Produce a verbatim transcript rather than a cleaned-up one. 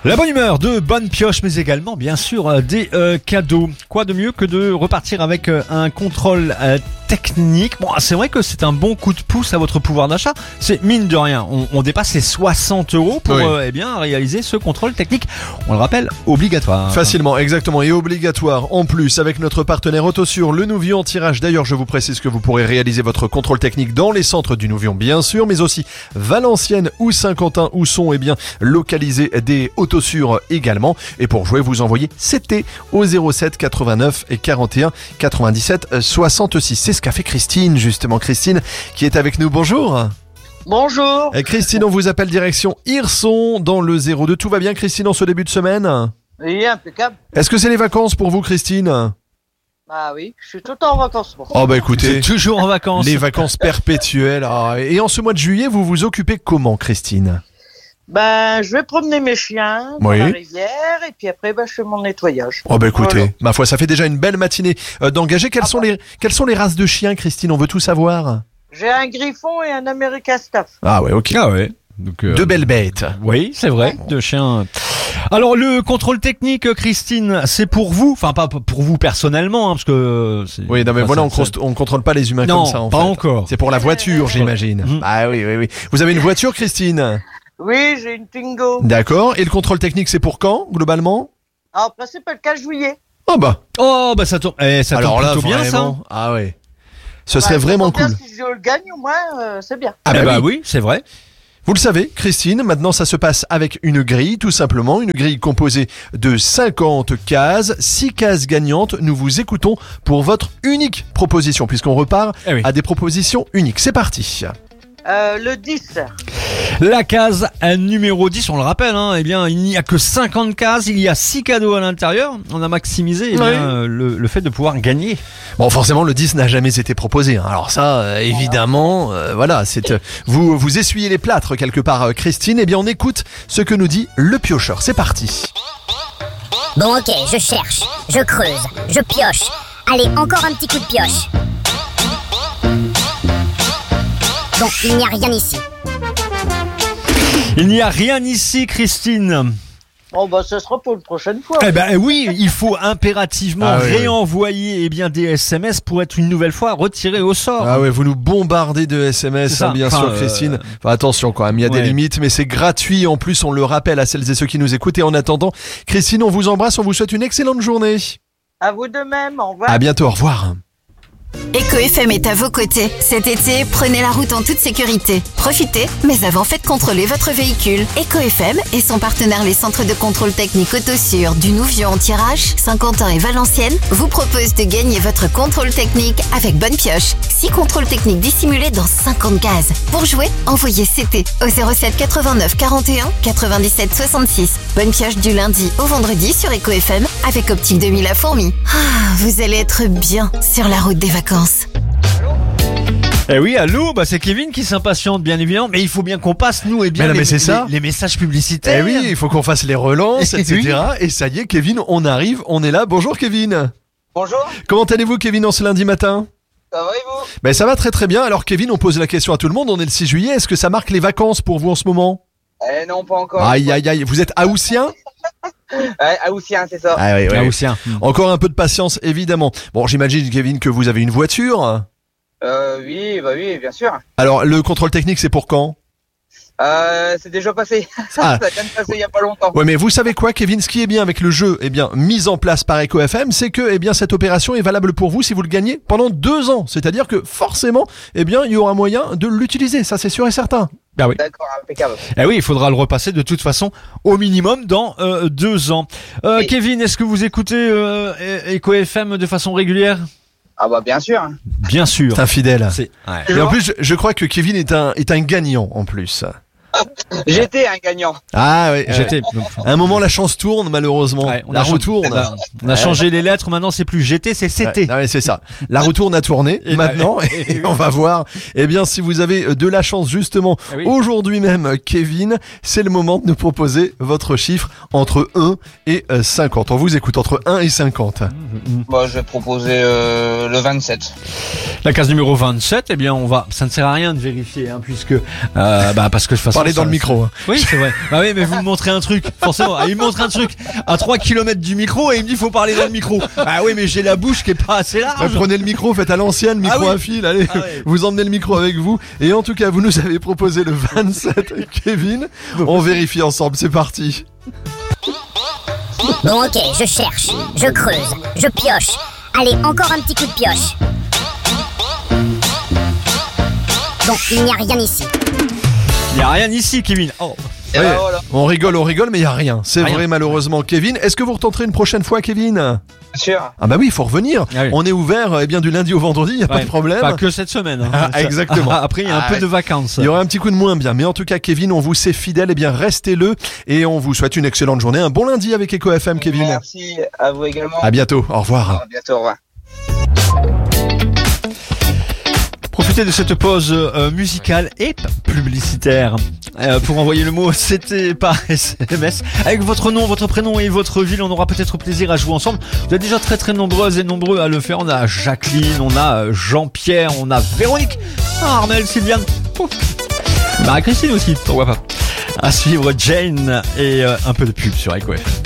La bonne humeur, de bonnes pioches, mais également, bien sûr, euh, des euh, cadeaux. Quoi de mieux que de repartir avec euh, un contrôle euh, technique. Bon, c'est vrai que c'est un bon coup de pouce à votre pouvoir d'achat. C'est mine de rien, on, on dépasse les soixante euros pour Oui. euh, eh bien réaliser ce contrôle technique. On le rappelle, obligatoire. Facilement, exactement, et obligatoire en plus avec notre partenaire Autosur, le Nouvion en tirage. D'ailleurs, je vous précise que vous pourrez réaliser votre contrôle technique dans les centres du Nouvion, bien sûr, mais aussi Valenciennes ou Saint-Quentin où sont eh bien localisés des Autosur également. Et pour jouer, vous envoyez C T au zéro sept quatre-vingt-neuf et quarante et un quatre-vingt-dix-sept soixante-six. C'est ce qu'a fait Christine, justement. Christine qui est avec nous. Bonjour. Bonjour. Et Christine, on vous appelle direction Hirson dans le zéro deux. Tout va bien, Christine, en ce début de semaine? Oui, impeccable. Est-ce que c'est les vacances pour vous, Christine? Ah oui, je suis tout le temps en vacances. Bon. Oh bah écoutez, C'est toujours en vacances. les vacances perpétuelles. Ah, et en ce mois de juillet, vous vous occupez comment, Christine? Ben, je vais promener mes chiens dans Oui. la rivière et puis après, ben, je fais mon nettoyage. Oh bah écoutez, Voilà. ma foi, ça fait déjà une belle matinée euh, d'engager. Quelles Ah sont bah. les quelles sont les races de chiens, Christine? On veut tout savoir. J'ai un griffon et un American Staff. Ah ouais, ok. Ah ouais. Donc, euh, Deux belles bêtes. Oui, c'est vrai, de chiens. Alors le contrôle technique, Christine, c'est pour vous, enfin pas pour vous personnellement, hein, parce que. C'est... Oui, non mais enfin, voilà, on, c'est- const- on contrôle pas les humains Non, comme ça. En pas fait. encore. C'est pour la voiture, j'imagine. Mhm. Ah oui, oui, oui. Vous avez une voiture, Christine? Oui, j'ai une Twingo. D'accord. Et le contrôle technique, c'est pour quand, globalement? En principe, le quinze juillet. Oh bah. Oh bah ça tombe, eh, ça tombe plutôt bien ça. vraiment. Ah ouais. Ce serait Ouais, vraiment ça tombe cool. bien, Si je le gagne, au moins, euh, c'est bien. Ah Eh bah bah oui. oui, c'est vrai. Vous le savez, Christine, maintenant ça se passe avec une grille, tout simplement, une grille composée de cinquante cases, six cases gagnantes. Nous vous écoutons pour votre unique proposition, puisqu'on repart Eh oui. à des propositions uniques. C'est parti. Euh, le dix. La case euh, numéro dix, on le rappelle, hein, eh bien, il n'y a que cinquante cases, il y a six cadeaux à l'intérieur. On a maximisé eh bien, Oui. euh, le, le fait de pouvoir gagner. Bon, forcément, le dix n'a jamais été proposé. hein. Alors ça, euh, évidemment, euh, voilà, c'est euh, vous vous essuyez les plâtres quelque part, euh, Christine. Eh bien, on écoute ce que nous dit le piocheur. C'est parti. Bon ok, je cherche, je creuse, je pioche. Allez, encore un petit coup de pioche. Bon, il n'y a rien ici. Il n'y a rien ici, Christine. Bon, bah, ce sera pour une prochaine fois. Eh ben oui, il faut impérativement Ah oui, oui. réenvoyer eh bien, des S M S pour être une nouvelle fois retiré au sort. Ah ouais, vous nous bombardez de S M S, C'est ça. hein, bien Enfin, sûr, euh, Christine. Enfin, attention quand même, il y a des ouais. limites, mais c'est gratuit. En plus, on le rappelle à celles et ceux qui nous écoutent. Et en attendant, Christine, on vous embrasse, on vous souhaite une excellente journée. À vous de même. Au revoir. À bientôt, au revoir. Eco F M est à vos côtés. Cet été, prenez la route en toute sécurité. Profitez, mais avant faites contrôler votre véhicule. Eco F M et son partenaire les centres de contrôle technique Autosur du Nouvion en tirage, Saint-Quentin et Valenciennes vous proposent de gagner votre contrôle technique avec bonne pioche. six contrôles techniques dissimulés dans cinquante cases. Pour jouer, envoyez C T au zéro sept quatre-vingt-neuf quarante et un quatre-vingt-dix-sept soixante-six. Bonne pioche du lundi au vendredi sur Eco F M avec Optique deux mille à Fourmi. Ah, vous allez être bien sur la route des vacances. Eh oui, allô, bah c'est Kevin qui s'impatiente, bien évidemment, mais il faut bien qu'on passe, nous, et bien Mais non, les, mais c'est ça. les- les messages Eh publicitaires. oui, il faut qu'on fasse les relances, Eh et cetera. Et ça y est, Kevin, on arrive, on est là. Bonjour, Kevin. Bonjour. Comment allez-vous, Kevin, en ce lundi matin? Ça va et vous? Ben, ça va très très bien. Alors, Kevin, on pose la question à tout le monde. On est le six juillet. Est-ce que ça marque les vacances pour vous en ce moment? Eh non, pas encore. Aïe, aïe, aïe. Vous êtes haussien? Ouais, Haussien, c'est ça. Ah oui, oui, Ah, oui. aussi, hein. Encore un peu de patience, évidemment. Bon, j'imagine, Kevin, que vous avez une voiture. Euh, oui, bah oui, bien sûr. Alors, le contrôle technique, c'est pour quand? Euh, c'est déjà passé. Ah. Ça vient de passer il y a pas longtemps. Ouais, mais vous savez quoi, Kevin? Ce qui est bien avec le jeu, eh bien, mis en place par Eco F M, c'est que, eh bien, cette opération est valable pour vous si vous le gagnez pendant deux ans. C'est-à-dire que, forcément, eh bien, il y aura moyen de l'utiliser. Ça, c'est sûr et certain. Bah oui. D'accord, impeccable. Eh oui, il faudra le repasser de toute façon au minimum dans euh, deux ans. Euh, Oui. Kevin, est-ce que vous écoutez euh, Eco F M de façon régulière? Ah bah bien sûr. Bien sûr. C'est infidèle. C'est... ouais. Et en plus, je, je crois que Kevin est un, est un gagnant, en plus. J'étais un gagnant. Ah oui, J'étais. À un moment, la chance tourne, malheureusement. Ouais, on la a roue changé- tourne. on a, on a changé les lettres, maintenant c'est plus G T, c'est C T. Ouais, non, mais c'est ça. La roue tourne a tourné Et maintenant bah, et on va voir. Eh bien, si vous avez de la chance justement Ah oui. aujourd'hui même, Kevin, c'est le moment de nous proposer votre chiffre entre un et cinquante. On vous écoute entre un et cinquante. Bah, je vais proposer euh, le vingt-sept. La case numéro vingt-sept, eh bien on va, ça ne sert à rien de vérifier, hein, puisque, euh, bah parce que de toute façon, parler dans ça, le micro. hein. Oui, c'est vrai. Ah oui, mais vous me montrez un truc. Forcément, ah, il me montre un truc à trois kilomètres du micro et il me dit faut parler dans le micro. Ah oui, mais j'ai la bouche qui est pas assez large. Ouais, prenez le micro, faites à l'ancienne, micro Ah oui. à fil, allez, Ah ouais. vous emmenez le micro avec vous. Et en tout cas, vous nous avez proposé le vingt-sept, Kevin. On vérifie ensemble, c'est parti. Bon ok, je cherche, je creuse, je pioche. Allez, encore un petit coup de pioche. Bon, il n'y a rien ici. Il y a rien ici, Kevin. Oh. Et Ouais, ben voilà. On rigole, on rigole, mais il y a rien. C'est Rien. vrai, malheureusement, Kevin. Est-ce que vous retenterez une prochaine fois, Kevin? Bien sûr. Ah bah oui, il faut revenir. Ah oui. On est ouvert eh bien du lundi au vendredi, il n'y a pas Ouais. de problème. Pas que cette semaine. hein. Ah, Ça- exactement. Après, il y a un Ah, peu ouais. de vacances. Il y aura un petit coup de moins bien, mais en tout cas, Kevin, on vous sait fidèle, eh bien restez-le et on vous souhaite une excellente journée, un bon lundi avec Eco F M, Kevin. Merci à vous également. À bientôt, au revoir. À bientôt, au revoir. Profitez de cette pause euh, musicale et p- publicitaire euh, pour envoyer le mot c'était par S M S avec votre nom, votre prénom et votre ville. On aura peut-être plaisir à jouer ensemble. Vous êtes déjà très très nombreuses et nombreux à le faire. On a Jacqueline, on a euh, Jean-Pierre, on a Véronique, Armel, Sylviane, oh. Marie-Christine aussi, pourquoi pas. À suivre Jane et euh, un peu de pub sur Eco F M.